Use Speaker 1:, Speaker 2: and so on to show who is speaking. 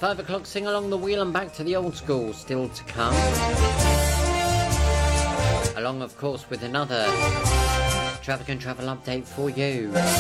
Speaker 1: 5 o'clock sing along the wheel and back to the old school still to come. Along, of course, with another Traffic and Travel update for you.